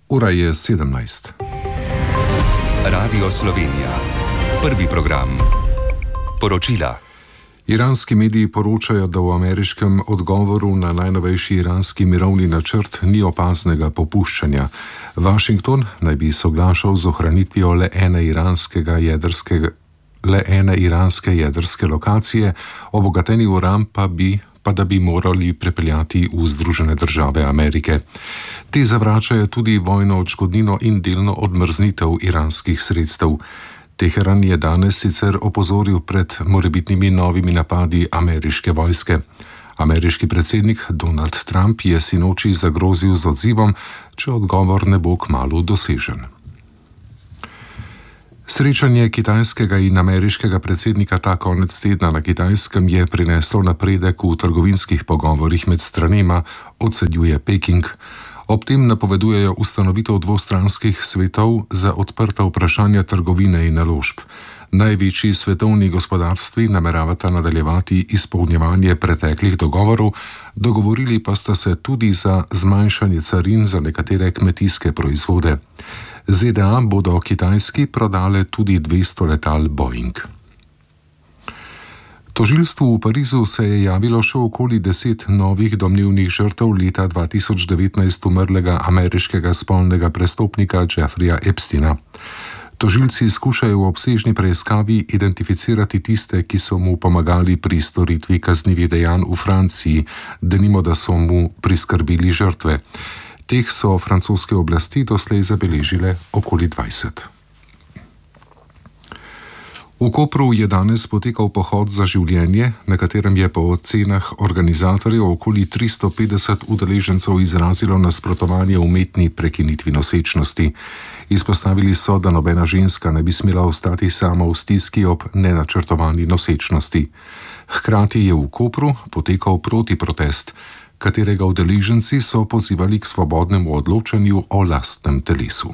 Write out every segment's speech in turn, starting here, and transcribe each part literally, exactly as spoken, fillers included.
Ura je sedemnajst. Radio Slovenija. Prvi program. Poročila. Iranski mediji poročajo, da v ameriškem odgovoru na najnovejši iranski mirovni načrt ni opaznega popuščanja. Washington naj bi soglašal z ohranitvijo le ene iranskega jedrskega, le ene iranske jedrske lokacije, obogateni uran pa bi pa da bi morali prepeljati v Združene države Amerike. Te zavračajo tudi vojno odškodnino in delno odmrznitev iranskih sredstev. Teheran je danes sicer opozoril pred morebitnimi novimi napadi ameriške vojske. Ameriški predsednik Donald Trump je sinoči zagrozil z odzivom, če odgovor ne bo kmalu dosežen. Srečanje kitajskega in ameriškega predsednika ta konec tedna na Kitajskem je prineslo napredek v trgovinskih pogovorih med stranema, ocenjuje Peking. Ob tem napovedujejo ustanovitev dvostranskih svetov za odprta vprašanja trgovine in naložb. Največji svetovni gospodarstvi nameravata nadaljevati izpolnjevanje preteklih dogovorov, dogovorili pa sta se tudi za zmanjšanje carin za nekatere kmetijske proizvode. Z D A bodo Kitajski prodale tudi dvesto letal Boeing. Tožilstvu v Parizu se je javilo še okoli deset novih domnevnih žrtev leta dva tisoč devetnajst umrlega ameriškega spolnega prestopnika Jeffreya Epsteina. Tožilci skušajo v obsežni preiskavi identificirati tiste, ki so mu pomagali pri storitvi kaznivih dejanj v Franciji, denimo da so mu priskrbeli žrtve. Teh so francoske oblasti doslej zabeležile okoli dvajset. V Kopru je danes potekal pohod za življenje, na katerem je po ocenah organizatorjev okoli tristo petdeset udeležencev izrazilo nasprotovanje umetni prekinitvi nosečnosti. Izpostavili so, da nobena ženska ne bi smela ostati sama v stiski ob nenačrtovani nosečnosti. Hkrati je v Kopru potekal protiprotest, katerega udeleženci so pozivali k svobodnemu odločanju o lastnem telesu.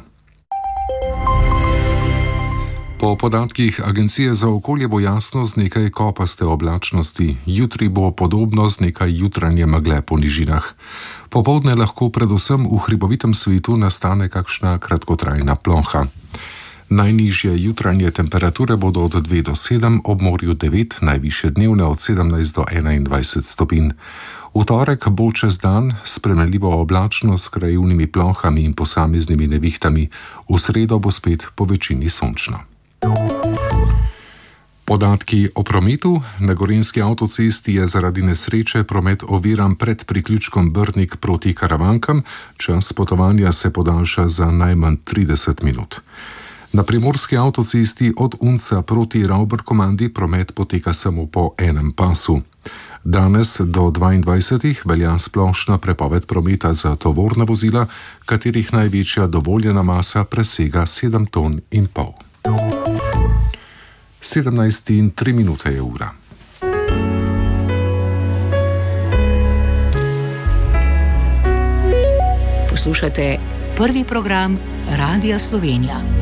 Po podatkih Agencije za okolje bo jasno z nekaj kopaste oblačnosti, jutri bo podobno z nekaj jutranje megle po nižinah. Popoldne lahko predvsem v hribovitem svetu nastane kakšna kratkotrajna ploha. Najnižje jutranje temperature bodo od dve do sedem, ob morju devet, najvišje dnevne od sedemnajst do enaindvajset stopinj. V torek bo čez dan spremenljivo oblačno s krajevnimi plohami in posameznimi nevihtami, v sredo bo spet po večini sončno. Podatki o prometu. Na gorenjski avtocesti je zaradi nesreče promet oviran pred priključkom Brnik proti Karavankam, čas potovanja se podaljša za najmanj trideset minut. Na primorski avtocesti od Unca proti Ravberkomandi promet poteka samo po enem pasu. Danes do dvaindvajsetih velja splošna prepoved prometa za tovorna vozila, katerih največja dovoljena masa presega sedem ton in pol. sedemnajst in tri minute je ura. Poslušate prvi program Radia Slovenija.